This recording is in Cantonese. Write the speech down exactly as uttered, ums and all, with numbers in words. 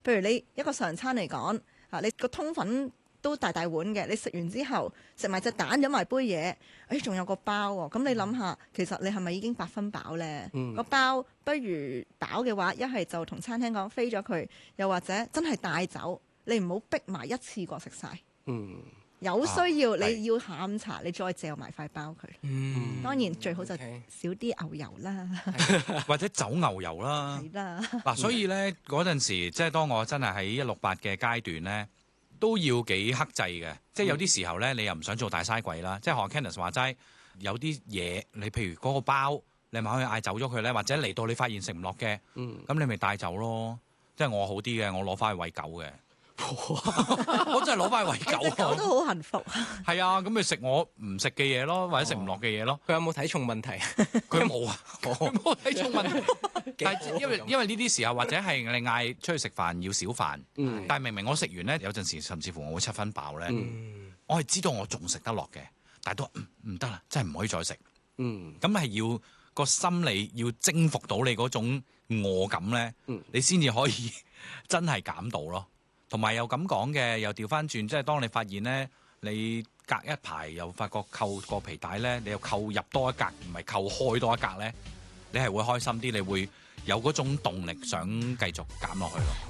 譬如你一個常餐嚟講，啊，你個通粉都大大碗嘅，你食完之後食埋隻蛋飲埋杯嘢，誒仲有個包喎，咁你諗下，其實你係咪已經八分飽呢？ 嗯、 個包不如飽嘅話，一係就同餐廳講飛咗佢，又或者真係帶走，你唔好逼埋一次過食晒。 嗯， 有需要、 啊、 你要下午茶，你再嚼埋塊包佢。 嗯， 當然最好就 okay 少啲牛油啦， 或者走牛油啦。 係啦。 嗱，所以咧嗰陣時，即係當我真係喺一六八嘅階段咧，都要幾克制嘅。即係有啲時候咧，你又唔想做大嘥鬼啦。即係學 Candice 話齋，有啲嘢你譬如嗰個包，你咪可以嗌走咗佢咧，或者嚟到你發現食唔落嘅，咁、 嗯、 你咪帶走咯。即係我好啲嘅，我攞翻去餵狗嘅。我真係攞翻去餵狗， 狗都好幸福。 係啊，咁咪食我唔食嘅嘢咯，或者食唔落嘅嘢咯。 佢有冇體重問題？ 佢冇啊，佢冇體重問題。但係因為因為呢啲時候或者係你嗌出去食飯要少飯， 嗯、 但係明明我食完咧，有陣時甚至乎我會七分飽咧。 嗯、 我係知道我仲食得落嘅，但係都唔得啦，真係唔可以再食。 嗯， 咁係要個心理要征服到你嗰種餓感咧， 嗯、 你先至可以真係減到咯。同埋又咁講嘅，又調翻轉，即係當你發現咧，你隔一排又發覺扣個皮帶咧，你又扣入多一格，唔係扣開多一格咧，你係會開心啲，你會有嗰種動力想繼續減落去咯。